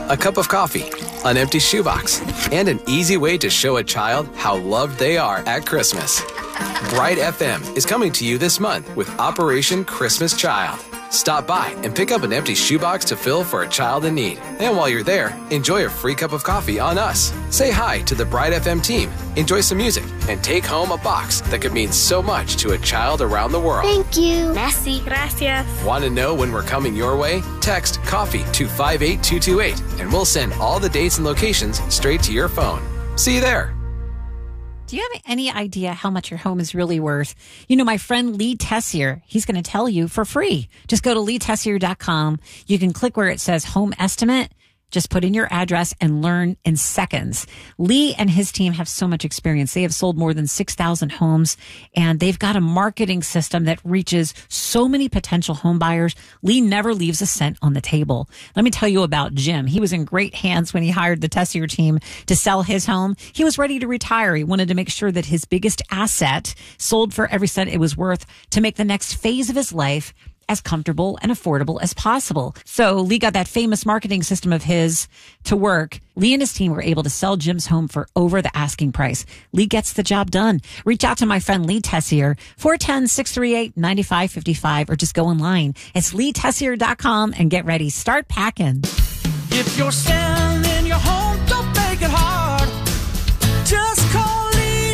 a cup of coffee, an empty shoebox, and an easy way to show a child how loved they are at Christmas. Bright FM is coming to you this month with Operation Christmas Child. Stop by and pick up an empty shoebox to fill for a child in need. And while you're there, enjoy a free cup of coffee on us. Say hi to the Bright FM team, enjoy some music, and take home a box that could mean so much to a child around the world. Thank you. Merci. Gracias. Want to know when we're coming your way? Text COFFEE to 58228 and we'll send all the dates and locations straight to your phone. See you there. Do you have any idea how much your home is really worth? You know, my friend Lee Tessier, he's going to tell you for free. Just go to leetessier.com. You can click where it says home estimate. Just put in your address and learn in seconds. Lee and his team have so much experience. They have sold more than 6,000 homes, and they've got a marketing system that reaches so many potential home buyers. Lee never leaves a cent on the table. Let me tell you about Jim. He was in great hands when he hired the Tessier team to sell his home. He was ready to retire. He wanted to make sure that his biggest asset sold for every cent it was worth to make the next phase of his life as comfortable and affordable as possible. So Lee got that famous marketing system of his to work. Lee and his team were able to sell Jim's home for over the asking price. Lee gets the job done. Reach out to my friend Lee Tessier, 410-638-9555, or just go online. It's leetessier.com and get ready. Start packing. If you're selling your home, don't make it hard. Just call Lee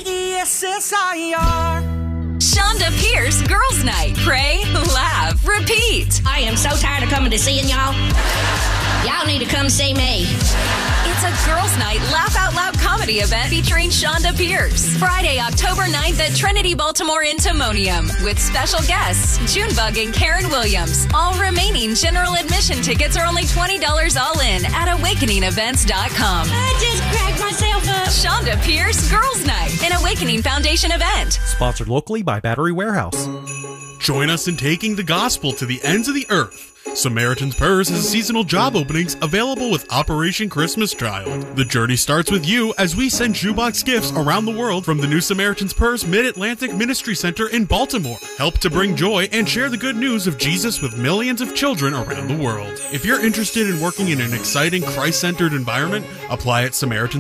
Tessier. Shonda Pierce Girls Night. Pray, laugh, repeat. I am so tired of coming to seeing y'all. Y'all need to come see me. It's a Girls Night Laugh Out Loud comedy event featuring Shonda Pierce. Friday, October 9th at Trinity Baltimore in Timonium with special guests Junebug and Karen Williams. All remaining general admission tickets are only $20 all in at awakeningevents.com. I just cracked myself up. Shonda Pierce Girls Night, an Awakening Foundation event. Sponsored locally by Battery Warehouse. Join us in taking the gospel to the ends of the earth. Samaritan's Purse has seasonal job openings available with Operation Christmas Child. The journey starts with you as we send shoebox gifts around the world from the new Samaritan's Purse Mid-Atlantic Ministry Center in Baltimore. Help to bring joy and share the good news of Jesus with millions of children around the world. If you're interested in working in an exciting Christ-centered environment, apply at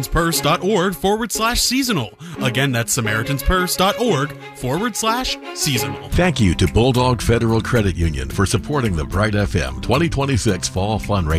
SamaritansPurse.org/seasonal. Again, that's SamaritansPurse.org/seasonal. Thank you to Bulldog Federal Credit Union for supporting the Bright FM 2026 Fall Fundraiser.